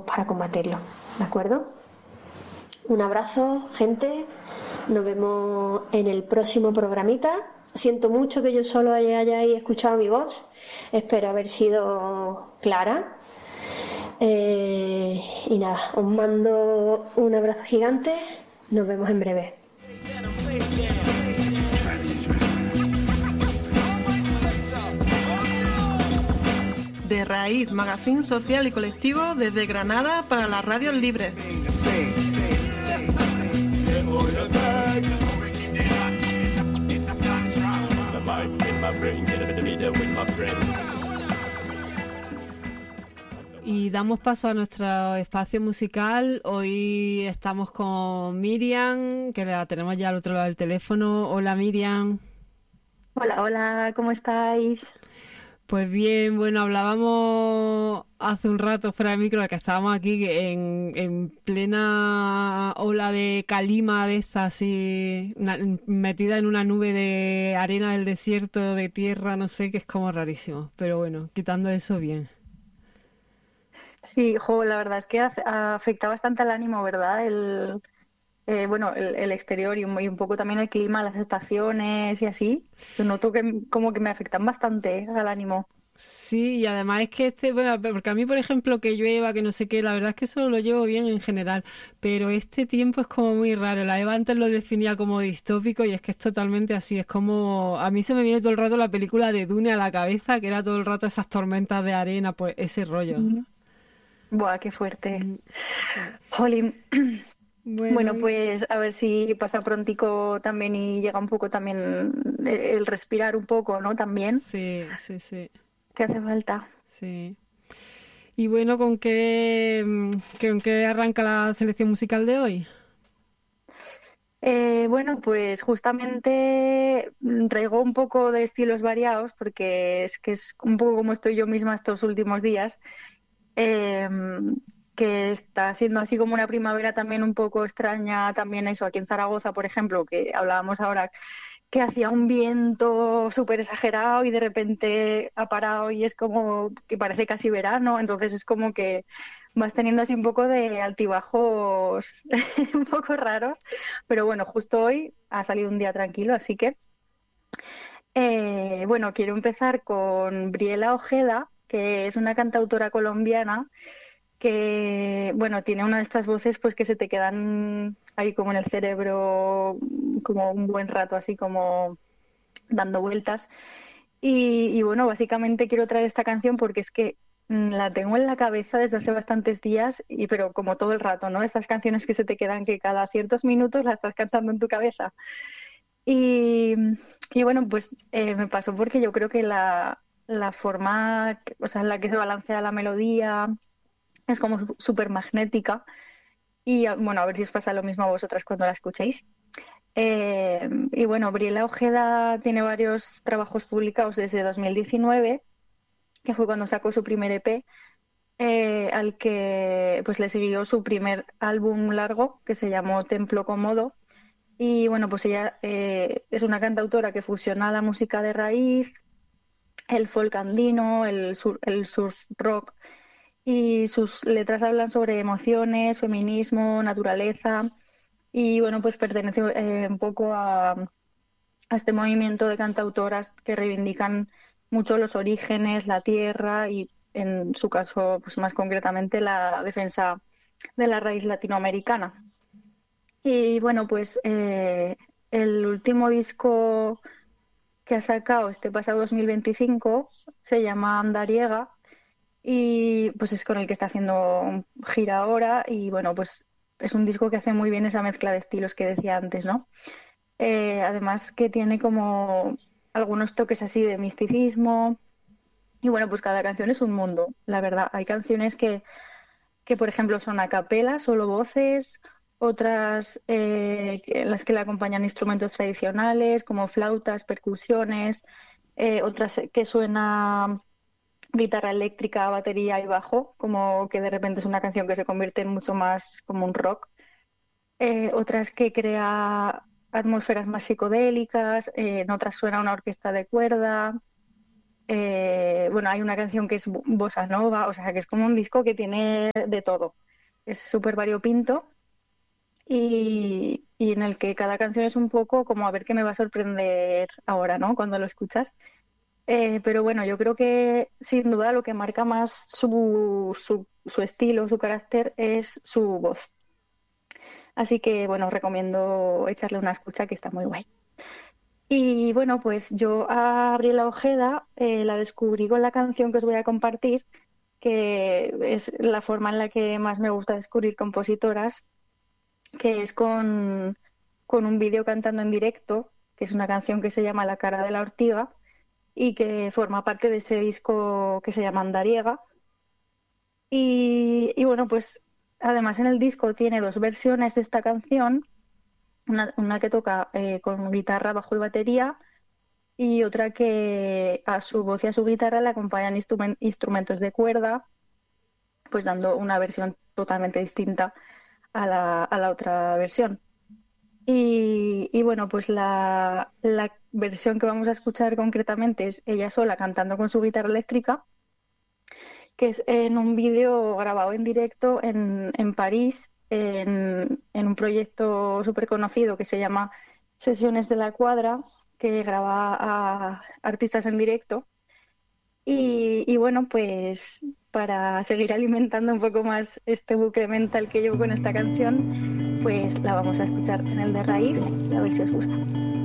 para combatirlo, ¿de acuerdo? Un abrazo, gente. Nos vemos en el próximo programita. Siento mucho que yo solo hayáis escuchado mi voz. Espero haber sido clara. Y nada, os mando un abrazo gigante. Nos vemos en breve. De Raíz, magazín social y colectivo desde Granada para las radios libres. Y damos paso a nuestro espacio musical. Hoy estamos con Miriam, que la tenemos ya al otro lado del teléfono. Hola, Miriam. Hola, hola, ¿cómo estáis? Pues bien, bueno, hablábamos hace un rato fuera de micro que estábamos aquí en plena ola de calima de esa, así, metida en una nube de arena del desierto, de tierra, no sé, que es como rarísimo. Pero bueno, quitando eso, bien. Sí, la verdad es que afecta bastante al ánimo, ¿verdad? El exterior y un poco también el clima, las estaciones y así. Yo noto que como que me afectan bastante al ánimo. Sí, y además es que bueno, porque a mí, por ejemplo, que llueva, que no sé qué, la verdad es que eso lo llevo bien en general, pero este tiempo es como muy raro. La Eva antes lo definía como distópico y es que es totalmente así. Es como, a mí se me viene todo el rato la película de Dune a la cabeza, que era todo el rato esas tormentas de arena, pues ese rollo. Buah, qué fuerte. Sí. Jolín. Bueno, Bueno, pues a ver si pasa prontico también y llega un poco también el respirar un poco, ¿no? También, sí. que hace falta. Sí. Y bueno, ¿con qué arranca la selección musical de hoy? Bueno, pues justamente traigo un poco de estilos variados porque es que es un poco como estoy yo misma estos últimos días, eh, que está siendo así como una primavera también un poco extraña, también eso, aquí en Zaragoza, por ejemplo, que hablábamos ahora, que hacía un viento súper exagerado y de repente ha parado y es como que parece casi verano, entonces es como que vas teniendo así un poco de altibajos un poco raros, pero bueno, justo hoy ha salido un día tranquilo, así que bueno, quiero empezar con Briela Ojeda, que es una cantautora colombiana que, bueno, tiene una de estas voces pues que se te quedan ahí como en el cerebro como un buen rato, así como dando vueltas. Y bueno, básicamente quiero traer esta canción porque es que la tengo en la cabeza desde hace bastantes días, pero como todo el rato, ¿no? Estas canciones que se te quedan que cada ciertos minutos la estás cantando en tu cabeza. Y, y bueno, pues me pasó porque yo creo que la forma, o sea, en la que se balancea la melodía es como súper magnética. Y bueno, a ver si os pasa lo mismo a vosotras cuando la escuchéis. Y bueno, Briela Ojeda tiene varios trabajos publicados desde 2019, que fue cuando sacó su primer EP, al que pues le siguió su primer álbum largo que se llamó Templo Cómodo. Y bueno, pues ella es una cantautora que fusiona la música de raíz, el folk andino, el surf rock, y sus letras hablan sobre emociones, feminismo, naturaleza. Y bueno, pues pertenece un poco a este movimiento de cantautoras que reivindican mucho los orígenes, la tierra y, en su caso, pues más concretamente, la defensa de la raíz latinoamericana. Y bueno, pues el último disco que ha sacado este pasado 2025 se llama Andariega y pues es con el que está haciendo gira ahora y bueno, pues es un disco que hace muy bien esa mezcla de estilos que decía antes, ¿no? Además que tiene como algunos toques así de misticismo y bueno, pues cada canción es un mundo, la verdad. Hay canciones que por ejemplo, son a capela, solo voces, otras en las que le acompañan instrumentos tradicionales como flautas, percusiones, otras que suena guitarra eléctrica, batería y bajo, como que de repente es una canción que se convierte en mucho más como un rock. Otras que crea atmósferas más psicodélicas, en otras suena una orquesta de cuerda. Bueno, hay una canción que es bossa nova, o sea, que es como un disco que tiene de todo. Es súper variopinto y en el que cada canción es un poco como a ver qué me va a sorprender ahora, ¿no? Cuando lo escuchas. Pero bueno, yo creo que sin duda lo que marca más su estilo, su carácter es su voz. Así que bueno, os recomiendo echarle una escucha que está muy guay. Y bueno, pues yo a Gabriela Ojeda la descubrí con la canción que os voy a compartir, que es la forma en la que más me gusta descubrir compositoras, que es con un vídeo cantando en directo, que es una canción que se llama La cara de la ortiga y que forma parte de ese disco que se llama Andariega. Y bueno, pues además en el disco tiene dos versiones de esta canción, una que toca con guitarra, bajo y batería, y otra que a su voz y a su guitarra le acompañan instrumentos de cuerda, pues dando una versión totalmente distinta a la otra versión. Y bueno, pues la versión que vamos a escuchar concretamente es ella sola cantando con su guitarra eléctrica, que es en un vídeo grabado en directo en París, en un proyecto súper conocido que se llama Sesiones de la Cuadra, que graba a artistas en directo. Y bueno, pues para seguir alimentando un poco más este bucle mental que llevo con esta canción, pues la vamos a escuchar en el de raíz, a ver si os gusta.